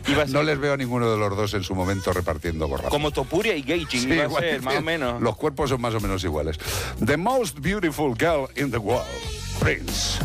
No les veo a ninguno de los dos en su momento repartiendo gorras. Como Topuria y Gagey, Sí, iba a ser, más o menos. Los cuerpos son más o menos iguales. The most beautiful girl in the world, Prince.